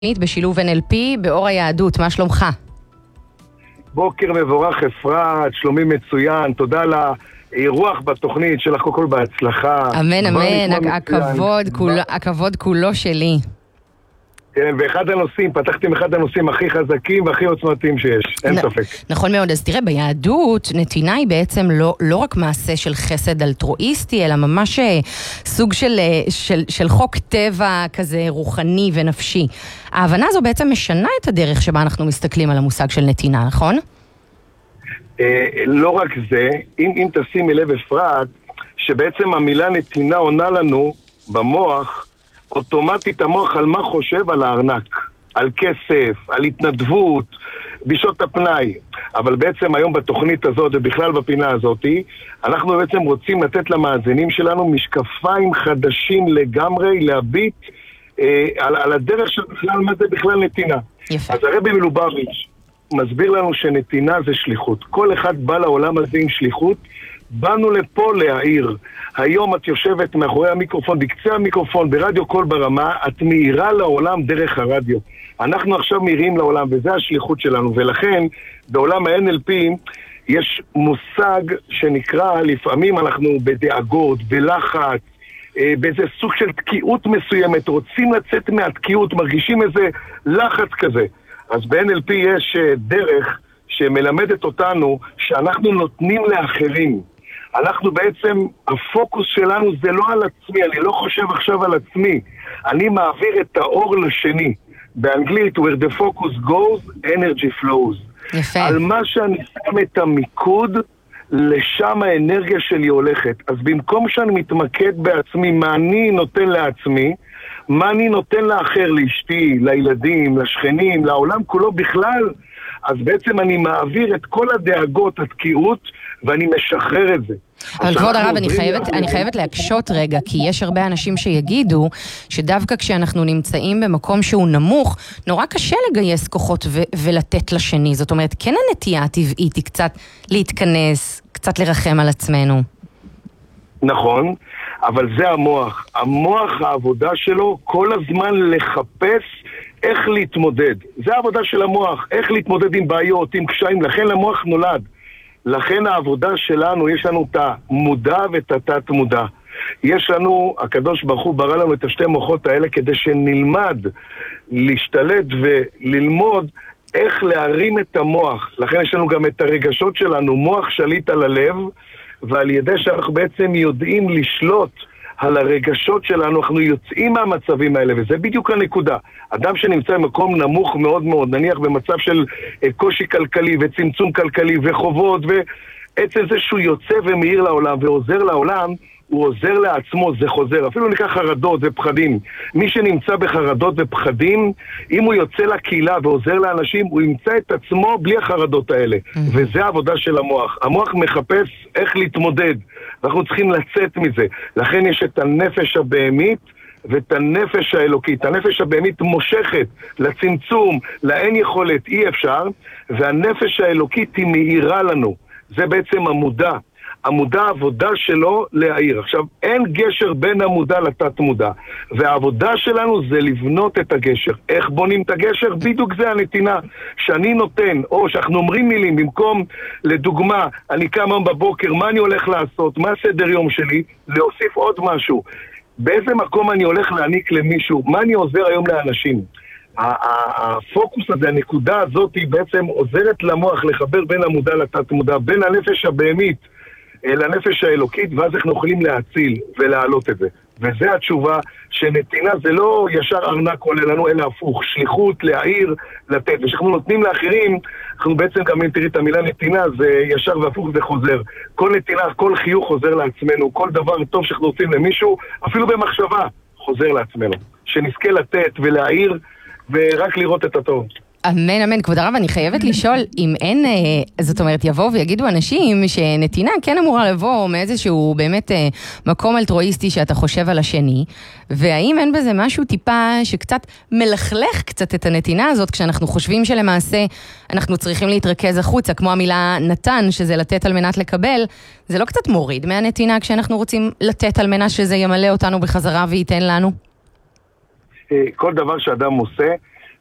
בשילוב NLP באור היהדות, מה שלומך? בוקר מבורך אפרת, שלומי מצוין, תודה על האירוח בתוכנית שלך, כל בהצלחה. אמן, אמן, הכבוד כולו שלי. כן, פתחתי עם אחד הנושאים הכי חזקים והכי עוצמתיים שיש, אין ספק. נכון מאוד, אז תראה, ביהדות נתינה היא בעצם לא רק מעשה של חסד אלטרואיסטי, אלא ממש סוג של חוק טבע כזה רוחני ונפשי. ההבנה הזו בעצם משנה את הדרך שבה אנחנו מסתכלים על המושג של נתינה, נכון? לא רק זה, אם תשימי לב אפרת, שבעצם המילה נתינה עונה לנו במוח, אוטומטית המוח על מה חושב? על הארנק, על כסף, על התנדבות, בשעות הפנאי. אבל בעצם היום בתוכנית הזאת ובכלל בפינה הזאת, אנחנו בעצם רוצים לתת למאזינים שלנו משקפיים חדשים לגמרי, להביט על הדרך של בכלל, מה זה בכלל נתינה. יפה. אז הרבי מלובביץ' מסביר לנו שנתינה זה שליחות. כל אחד בא לעולם הזה עם שליחות, באנו לפה להעיר. היום את יושבת מאחורי המיקרופון, בקצה המיקרופון, ברדיו קול ברמה, את מאירה לעולם דרך הרדיו. אנחנו עכשיו מאירים לעולם, וזה השליחות שלנו. ולכן, בעולם ה-NLP, יש מושג שנקרא, לפעמים אנחנו בדאגות, בלחץ, באיזה סוג של תקיעות מסוימת, רוצים לצאת מהתקיעות, מרגישים איזה לחץ כזה. אז ב-NLP יש דרך שמלמדת אותנו שאנחנו נותנים לאחרים. אנחנו בעצם, הפוקוס שלנו זה לא על עצמי, אני לא חושב עכשיו על עצמי, אני מעביר את האור לשני. באנגלית, where the focus goes, energy flows. יפה. על מה שאני שם את המיקוד, לשם האנרגיה שלי הולכת. אז במקום שאני מתמקד בעצמי, מה אני נותן לעצמי, מה אני נותן לאחר, לאשתי, לילדים, לשכנים, לעולם כולו בכלל, אז בעצם אני מעביר את כל הדאגות, התקיעות, ואני משחרר את זה. אבל כבוד הרב, אני חייבת להקשות רגע, כי יש הרבה אנשים שיגידו שדווקא כשאנחנו נמצאים במקום שהוא נמוך, נורא קשה לגייס כוחות ולתת לשני. זאת אומרת, כן הנטייה הטבעית היא קצת להתכנס, קצת לרחם על עצמנו. נכון, אבל זה המוח. המוח, העבודה שלו, כל הזמן לחפש איך להתמודד. זה העבודה של המוח, איך להתמודד עם בעיות, עם קשיים. לכן המוח נולד. לכן העבודה שלנו, יש לנו את המודע ואת התת מודע. יש לנו, הקדוש ברוך הוא ברא לנו את השתי מוחות האלה כדי שנלמד להשתלט וללמוד איך להרים את המוח. לכן יש לנו גם את הרגשות שלנו, מוח שליט על הלב, ועל ידי שאנחנו בעצם יודעים לשלוט על הרגשות שלנו, אנחנו יוצאים מהמצבים האלה, וזה בדיוק הנקודה. אדם שנמצא במקום נמוך מאוד מאוד, נניח במצב של קושי כלכלי וצמצום כלכלי וחובות, ועצם זה שהוא יוצא ומאיר לעולם ועוזר לעולם, הוא עוזר לעצמו, זה חוזר. אפילו ניקח חרדות ופחדים. מי שנמצא בחרדות ופחדים, אם הוא יוצא לקהילה ועוזר לאנשים, הוא ימצא את עצמו בלי החרדות האלה. וזה העבודה של המוח. המוח מחפש איך להתמודד. אנחנו צריכים לצאת מזה. לכן יש את הנפש הבהמית ואת הנפש האלוקית. הנפש הבהמית מושכת לצמצום, לאין יכולת, אי אפשר, והנפש האלוקית היא מאירה לנו. זה בעצם המודע. המודע, העבודה שלו להעיר. עכשיו, אין גשר בין המודע לתת מודע. והעבודה שלנו זה לבנות את הגשר. איך בונים את הגשר? בדיוק זה הנתינה. שאני נותן, או שאנחנו אומרים מילים, במקום, לדוגמה, אני קם בבוקר, מה אני הולך לעשות? מה הסדר יום שלי? להוסיף עוד משהו. באיזה מקום אני הולך להעניק למישהו? מה אני עוזר היום לאנשים? הפוקוס הזה, הנקודה הזאת, היא בעצם עוזרת למוח לחבר בין המודע לתת מודע, בין הנפש הבהמית לנפש האלוקית, ואז אנחנו יכולים להציל ולהעלות את זה. וזה התשובה שנתינה זה לא ישר ארנק עולה לנו, אלא הפוך, שליחות, להעיר, לתת. ושאנחנו נותנים לאחרים, אנחנו בעצם גם אם תראי את המילה נתינה, זה ישר והפוך, זה חוזר. כל נתינה, כל חיוך חוזר לעצמנו, כל דבר טוב שאנחנו עושים למישהו, אפילו במחשבה, חוזר לעצמנו. שנזכה לתת ולהעיר, ורק לראות את הטוב. אמן, אמן. כבוד הרב, אני חייבת לשאול אם אין, זאת אומרת, יבואו ויגידו אנשים שנתינה כן אמורה לבוא מאיזשהו באמת מקום אלטרואיסטי שאתה חושב על השני, והאם אין בזה משהו טיפה שקצת מלכלך קצת את הנתינה הזאת, כשאנחנו חושבים שלמעשה אנחנו צריכים להתרכז החוצה, כמו המילה נתן, שזה לתת על מנת לקבל, זה לא קצת מוריד מהנתינה כשאנחנו רוצים לתת על מנת שזה ימלא אותנו בחזרה וייתן לנו? כל דבר שאדם עושה,